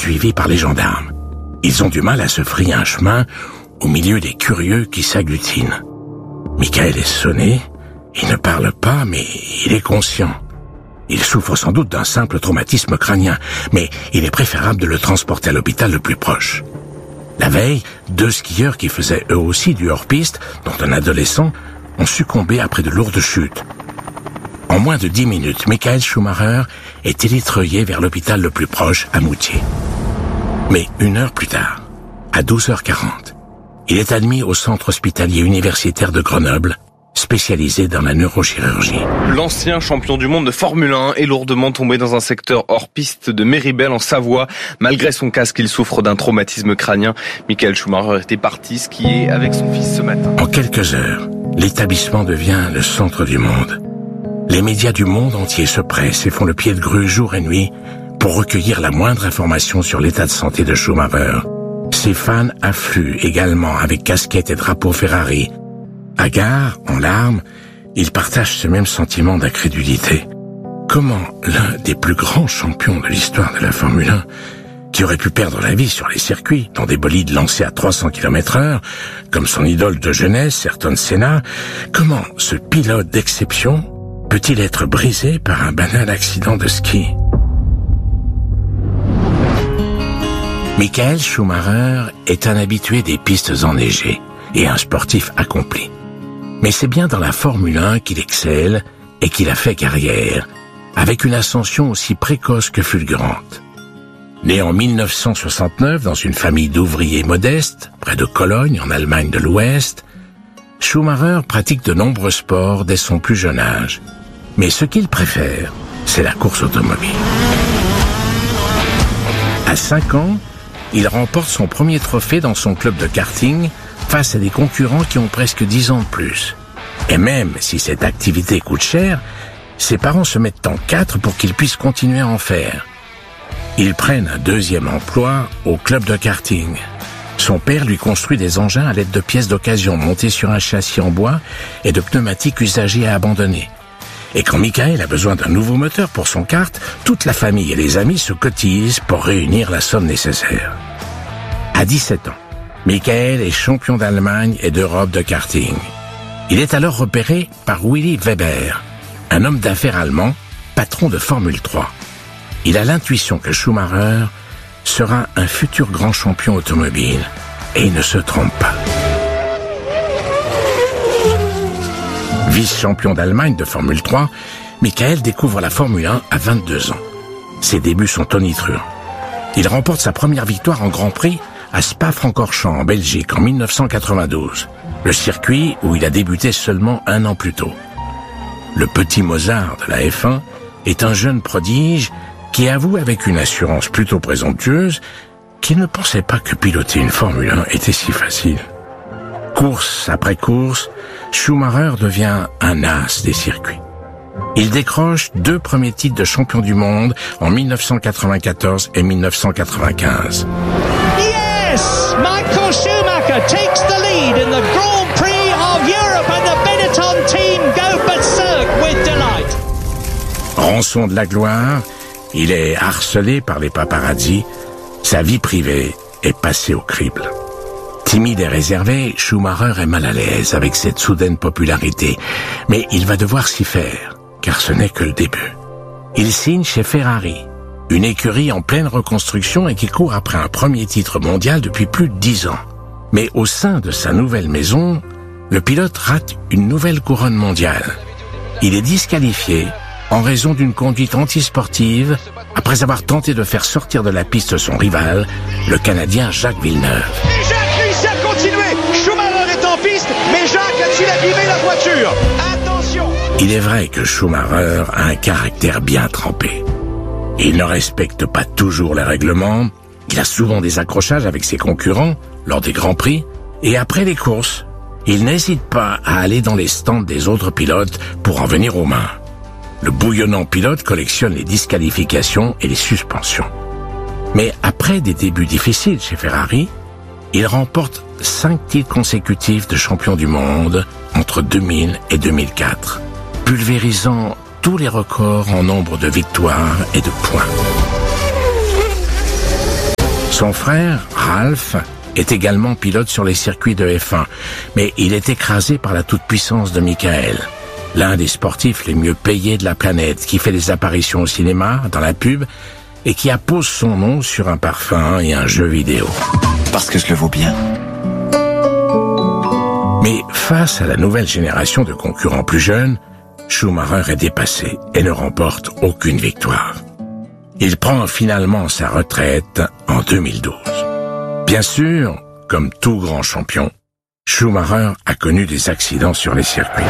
poursuivis par les gendarmes. Ils ont du mal à se frayer un chemin au milieu des curieux qui s'agglutinent. Michael est sonné, il ne parle pas, mais il est conscient. Il souffre sans doute d'un simple traumatisme crânien, mais il est préférable de le transporter à l'hôpital le plus proche. La veille, 2 skieurs qui faisaient eux aussi du hors-piste, dont un adolescent, ont succombé après de lourdes chutes. En moins de 10 minutes, Michael Schumacher est élitreillé vers l'hôpital le plus proche, à Moutier. Mais 1 heure plus tard, à 12h40, il est admis au centre hospitalier universitaire de Grenoble, spécialisé dans la neurochirurgie. L'ancien champion du monde de Formule 1 est lourdement tombé dans un secteur hors piste de Méribel en Savoie. Malgré son casque, il souffre d'un traumatisme crânien. Michael Schumacher était parti skier avec son fils ce matin. En quelques heures, l'établissement devient le centre du monde. Les médias du monde entier se pressent et font le pied de grue jour et nuit pour recueillir la moindre information sur l'état de santé de Schumacher. Ses fans affluent également avec casquettes et drapeaux Ferrari. Hagard, en larmes, il partage ce même sentiment d'incrédulité. Comment l'un des plus grands champions de l'histoire de la Formule 1, qui aurait pu perdre la vie sur les circuits, dans des bolides lancés à 300 km/h, comme son idole de jeunesse, Ayrton Senna, comment ce pilote d'exception peut-il être brisé par un banal accident de ski? Michael Schumacher est un habitué des pistes enneigées et un sportif accompli. Mais c'est bien dans la Formule 1 qu'il excelle et qu'il a fait carrière, avec une ascension aussi précoce que fulgurante. Né en 1969 dans une famille d'ouvriers modestes, près de Cologne, en Allemagne de l'Ouest, Schumacher pratique de nombreux sports dès son plus jeune âge. Mais ce qu'il préfère, c'est la course automobile. À 5 ans, il remporte son premier trophée dans son club de karting face à des concurrents qui ont presque 10 ans de plus. Et même si cette activité coûte cher, ses parents se mettent en 4 pour qu'il puisse continuer à en faire. Ils prennent un 2e emploi au club de karting. Son père lui construit des engins à l'aide de pièces d'occasion montées sur un châssis en bois et de pneumatiques usagés à abandonner. Et quand Michael a besoin d'un nouveau moteur pour son kart, toute la famille et les amis se cotisent pour réunir la somme nécessaire. À 17 ans, Michael est champion d'Allemagne et d'Europe de karting. Il est alors repéré par Willy Weber, un homme d'affaires allemand, patron de Formule 3. Il a l'intuition que Schumacher sera un futur grand champion automobile, et il ne se trompe pas. Vice-champion d'Allemagne de Formule 3, Michael découvre la Formule 1 à 22 ans. Ses débuts sont tonitruants. Il remporte sa première victoire en Grand Prix à Spa-Francorchamps en Belgique en 1992, le circuit où il a débuté seulement 1 an plus tôt. Le petit Mozart de la F1 est un jeune prodige qui avoue avec une assurance plutôt présomptueuse qu'il ne pensait pas que piloter une Formule 1 était si facile. Course après course, Schumacher devient un as des circuits. Il décroche 2 premiers titres de champion du monde en 1994 et 1995. Yes! Michael Schumacher takes the lead in the Grand Prix of Europe and the Benetton team go berserk with delight. Rançon de la gloire, il est harcelé par les paparazzis, sa vie privée est passée au crible. Timide et réservé, Schumacher est mal à l'aise avec cette soudaine popularité, mais il va devoir s'y faire, car ce n'est que le début. Il signe chez Ferrari, une écurie en pleine reconstruction et qui court après un premier titre mondial depuis plus de 10 ans. Mais au sein de sa nouvelle maison, le pilote rate une nouvelle couronne mondiale. Il est disqualifié en raison d'une conduite antisportive après avoir tenté de faire sortir de la piste son rival, le Canadien Jacques Villeneuve. Et Jacques réussit à continuer. Schumacher est en piste, mais Jacques a su l'abîmer la voiture. Attention! Il est vrai que Schumacher a un caractère bien trempé. Il ne respecte pas toujours les règlements, il a souvent des accrochages avec ses concurrents lors des Grands Prix, et après les courses, il n'hésite pas à aller dans les stands des autres pilotes pour en venir aux mains. Le bouillonnant pilote collectionne les disqualifications et les suspensions. Mais après des débuts difficiles chez Ferrari, il remporte 5 titres consécutifs de champion du monde entre 2000 et 2004, pulvérisant tous les records en nombre de victoires et de points. Son frère, Ralph, est également pilote sur les circuits de F1, mais il est écrasé par la toute-puissance de Michael, l'un des sportifs les mieux payés de la planète, qui fait des apparitions au cinéma, dans la pub, et qui appose son nom sur un parfum et un jeu vidéo. Parce que je le vaux bien. Mais face à la nouvelle génération de concurrents plus jeunes, Schumacher est dépassé et ne remporte aucune victoire. Il prend finalement sa retraite en 2012. Bien sûr, comme tout grand champion, Schumacher a connu des accidents sur les circuits.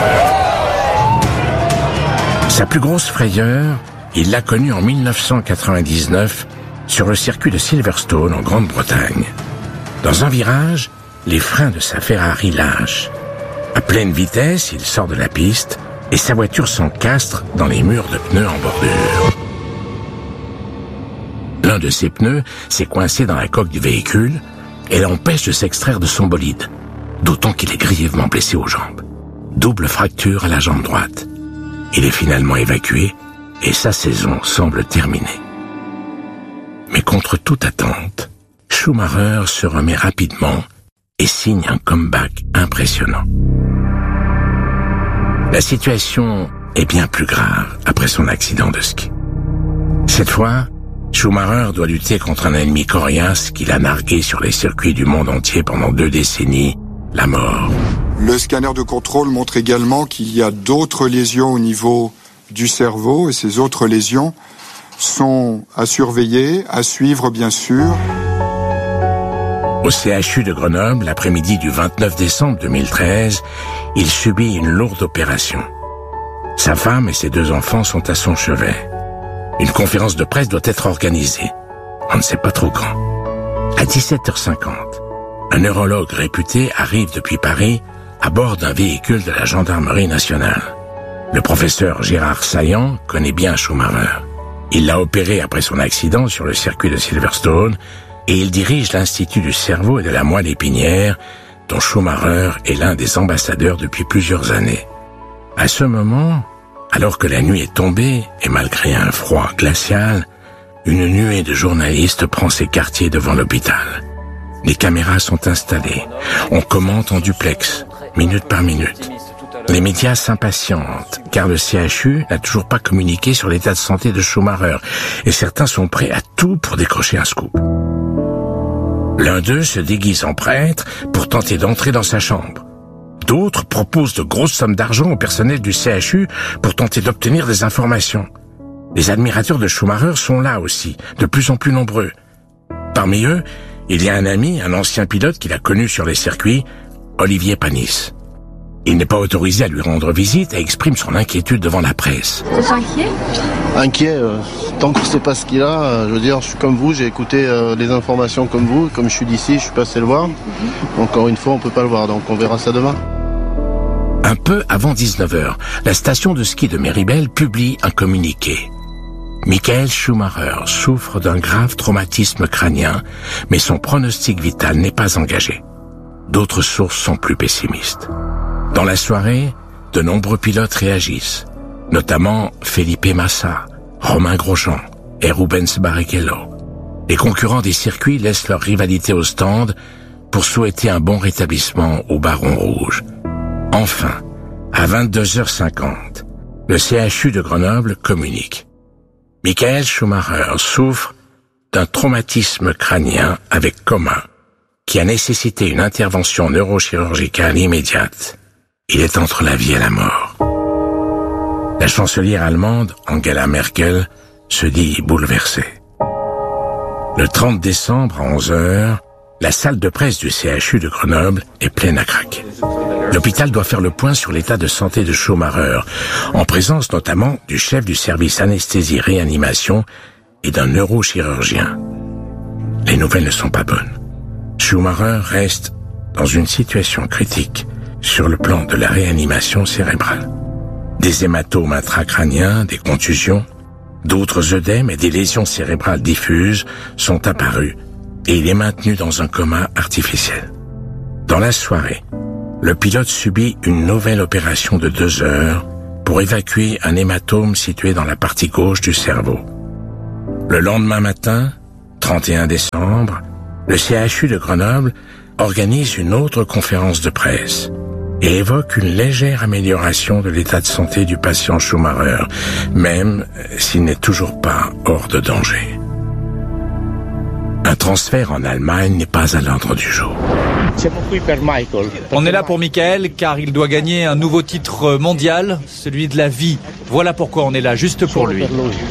Sa plus grosse frayeur, il l'a connue en 1999 sur le circuit de Silverstone en Grande-Bretagne. Dans un virage, les freins de sa Ferrari lâchent. À pleine vitesse, il sort de la piste et sa voiture s'encastre dans les murs de pneus en bordure. L'un de ses pneus s'est coincé dans la coque du véhicule et l'empêche de s'extraire de son bolide, d'autant qu'il est grièvement blessé aux jambes. Double fracture à la jambe droite. Il est finalement évacué et sa saison semble terminée. Mais contre toute attente, Schumacher se remet rapidement et signe un comeback impressionnant. La situation est bien plus grave après son accident de ski. Cette fois, Schumacher doit lutter contre un ennemi coriace qu'il a nargué sur les circuits du monde entier pendant 2 décennies, la mort. Le scanner de contrôle montre également qu'il y a d'autres lésions au niveau du cerveau et ces autres lésions sont à surveiller, à suivre bien sûr. Au CHU de Grenoble, l'après-midi du 29 décembre 2013, il subit une lourde opération. Sa femme et ses 2 enfants sont à son chevet. Une conférence de presse doit être organisée. On ne sait pas trop quand. À 17h50, un neurologue réputé arrive depuis Paris à bord d'un véhicule de la Gendarmerie nationale. Le professeur Gérard Saillant connaît bien Schumacher. Il l'a opéré après son accident sur le circuit de Silverstone et il dirige l'Institut du cerveau et de la moelle épinière dont Schumacher est l'un des ambassadeurs depuis plusieurs années. À ce moment, alors que la nuit est tombée et malgré un froid glacial, une nuée de journalistes prend ses quartiers devant l'hôpital. Les caméras sont installées. On commente en duplex, minute par minute. Les médias s'impatientent, car le CHU n'a toujours pas communiqué sur l'état de santé de Schumacher, et certains sont prêts à tout pour décrocher un scoop. L'un d'eux se déguise en prêtre pour tenter d'entrer dans sa chambre. D'autres proposent de grosses sommes d'argent au personnel du CHU pour tenter d'obtenir des informations. Les admirateurs de Schumacher sont là aussi, de plus en plus nombreux. Parmi eux, il y a un ami, un ancien pilote qu'il a connu sur les circuits, Olivier Panis. Il n'est pas autorisé à lui rendre visite et exprime son inquiétude devant la presse. Vous êtes inquiet ? Inquiet, tant qu'on ne sait pas ce qu'il a, je veux dire, je suis comme vous, j'ai écouté les informations comme vous, comme je suis d'ici, je suis passé le voir. Encore une fois, on ne peut pas le voir, donc on verra ça demain. Un peu avant 19h, la station de ski de Méribel publie un communiqué. Michael Schumacher souffre d'un grave traumatisme crânien, mais son pronostic vital n'est pas engagé. D'autres sources sont plus pessimistes. Dans la soirée, de nombreux pilotes réagissent, notamment Felipe Massa, Romain Grosjean et Rubens Barrichello. Les concurrents des circuits laissent leur rivalité au stand pour souhaiter un bon rétablissement au Baron Rouge. Enfin, à 22h50, le CHU de Grenoble communique. Michael Schumacher souffre d'un traumatisme crânien avec coma qui a nécessité une intervention neurochirurgicale immédiate. Il est entre la vie et la mort. La chancelière allemande, Angela Merkel, se dit bouleversée. Le 30 décembre à 11h, la salle de presse du CHU de Grenoble est pleine à craquer. L'hôpital doit faire le point sur l'état de santé de Schumacher, en présence notamment du chef du service anesthésie-réanimation et d'un neurochirurgien. Les nouvelles ne sont pas bonnes. Schumacher reste dans une situation critique sur le plan de la réanimation cérébrale. Des hématomes intracrâniens, des contusions, d'autres œdèmes et des lésions cérébrales diffuses sont apparus et il est maintenu dans un coma artificiel. Dans la soirée, le pilote subit une nouvelle opération de 2 heures pour évacuer un hématome situé dans la partie gauche du cerveau. Le lendemain matin, 31 décembre, le CHU de Grenoble organise une autre conférence de presse et évoque une légère amélioration de l'état de santé du patient Schumacher, même s'il n'est toujours pas hors de danger. Un transfert en Allemagne n'est pas à l'ordre du jour. On est là pour Michael car il doit gagner un nouveau titre mondial, celui de la vie. Voilà pourquoi on est là, juste pour lui.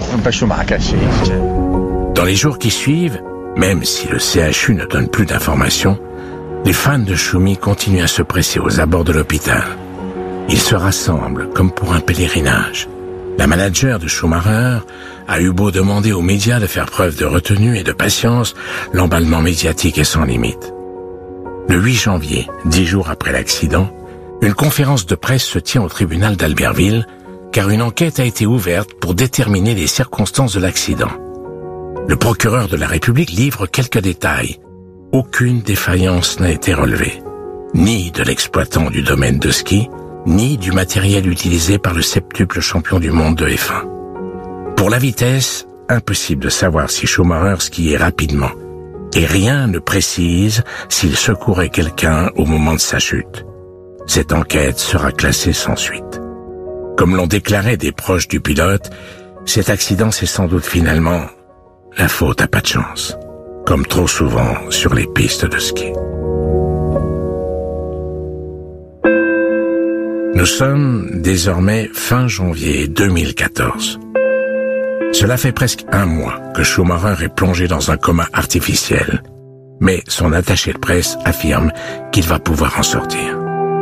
Dans les jours qui suivent, même si le CHU ne donne plus d'informations, les fans de Schumi continuent à se presser aux abords de l'hôpital. Ils se rassemblent comme pour un pèlerinage. La manager de Schumacher a eu beau demander aux médias de faire preuve de retenue et de patience, l'emballement médiatique est sans limite. Le 8 janvier, 10 jours après l'accident, une conférence de presse se tient au tribunal d'Albertville, car une enquête a été ouverte pour déterminer les circonstances de l'accident. Le procureur de la République livre quelques détails. Aucune défaillance n'a été relevée, ni de l'exploitant du domaine de ski, ni du matériel utilisé par le septuple champion du monde de F1. Pour la vitesse, impossible de savoir si Schumacher skiait rapidement, et rien ne précise s'il secourait quelqu'un au moment de sa chute. Cette enquête sera classée sans suite. Comme l'ont déclaré des proches du pilote, cet accident c'est sans doute finalement la faute à pas de chance, comme trop souvent sur les pistes de ski. Nous sommes désormais fin janvier 2014. Cela fait presque un mois que Schumacher est plongé dans un coma artificiel, mais son attaché de presse affirme qu'il va pouvoir en sortir.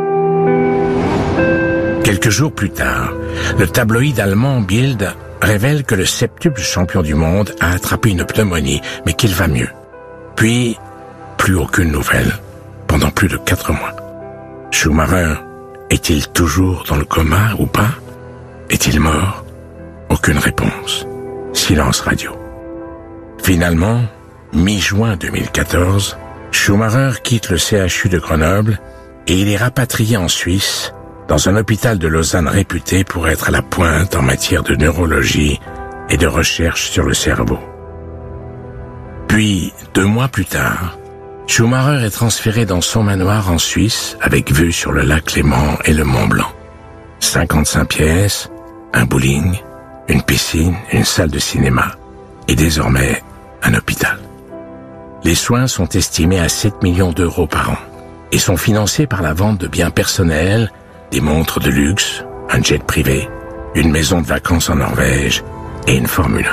Quelques jours plus tard, le tabloïd allemand Bild révèle que le septuple champion du monde a attrapé une pneumonie, mais qu'il va mieux. Puis, plus aucune nouvelle, pendant plus de 4 mois. Schumacher est-il toujours dans le coma ou pas? Est-il mort? Aucune réponse. Silence radio. Finalement, mi-juin 2014, Schumacher quitte le CHU de Grenoble et il est rapatrié en Suisse, dans un hôpital de Lausanne réputé pour être à la pointe en matière de neurologie et de recherche sur le cerveau. Puis, 2 mois plus tard, Schumacher est transféré dans son manoir en Suisse avec vue sur le lac Léman et le Mont Blanc. 55 pièces, un bowling, une piscine, une salle de cinéma et désormais un hôpital. Les soins sont estimés à 7 millions d'euros par an et sont financés par la vente de biens personnels, des montres de luxe, un jet privé, une maison de vacances en Norvège et une Formule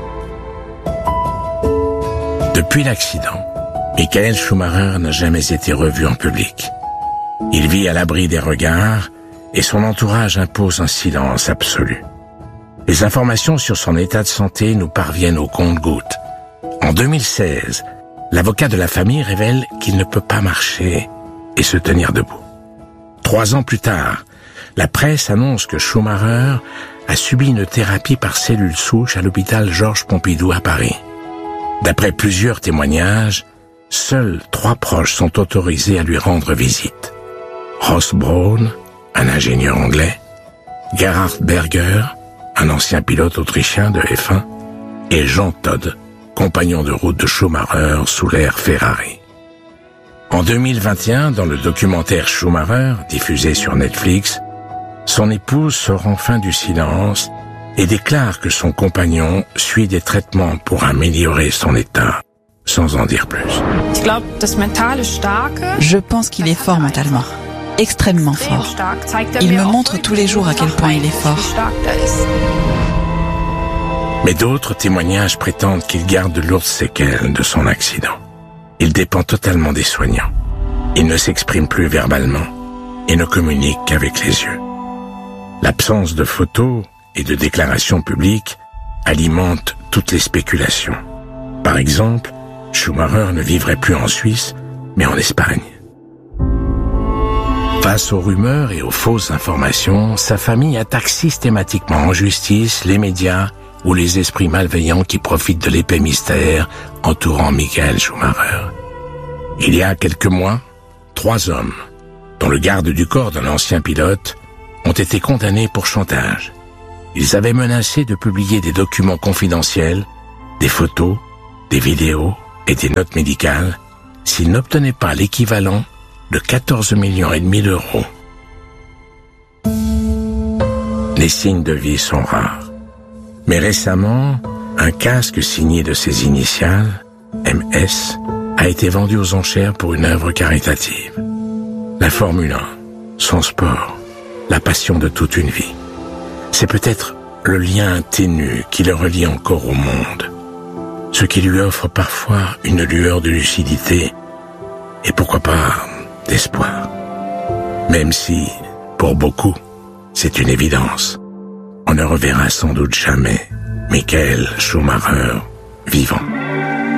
1. Depuis l'accident, Michael Schumacher n'a jamais été revu en public. Il vit à l'abri des regards et son entourage impose un silence absolu. Les informations sur son état de santé nous parviennent au compte-gouttes. En 2016, l'avocat de la famille révèle qu'il ne peut pas marcher et se tenir debout. 3 ans plus tard, la presse annonce que Schumacher a subi une thérapie par cellules souches à l'hôpital Georges Pompidou à Paris. D'après plusieurs témoignages, seuls 3 proches sont autorisés à lui rendre visite. Ross Braun, un ingénieur anglais, Gerhard Berger, un ancien pilote autrichien de F1, et Jean Todt, compagnon de route de Schumacher sous l'ère Ferrari. En 2021, dans le documentaire Schumacher, diffusé sur Netflix, son épouse sort enfin du silence et déclare que son compagnon suit des traitements pour améliorer son état, sans en dire plus. Je pense qu'il est fort mentalement, extrêmement fort. Il me montre tous les jours à quel point il est fort. Mais d'autres témoignages prétendent qu'il garde de lourdes séquelles de son accident. Il dépend totalement des soignants. Il ne s'exprime plus verbalement et ne communique qu'avec les yeux. L'absence de photos et de déclarations publiques alimente toutes les spéculations. Par exemple, Schumacher ne vivrait plus en Suisse, mais en Espagne. Face aux rumeurs et aux fausses informations, sa famille attaque systématiquement en justice les médias ou les esprits malveillants qui profitent de l'épais mystère entourant Michael Schumacher. Il y a quelques mois, 3 hommes, dont le garde du corps d'un ancien pilote, ont été condamnés pour chantage. Ils avaient menacé de publier des documents confidentiels, des photos des vidéos et des notes médicales s'il n'obtenait pas l'équivalent de 14,5 millions d'euros. Les signes de vie sont rares. Mais récemment, un casque signé de ses initiales, MS, a été vendu aux enchères pour une œuvre caritative. La Formule 1, son sport, la passion de toute une vie. C'est peut-être le lien ténu qui le relie encore au monde. Ce qui lui offre parfois une lueur de lucidité et pourquoi pas d'espoir. Même si, pour beaucoup, c'est une évidence. On ne reverra sans doute jamais Michael Schumacher vivant.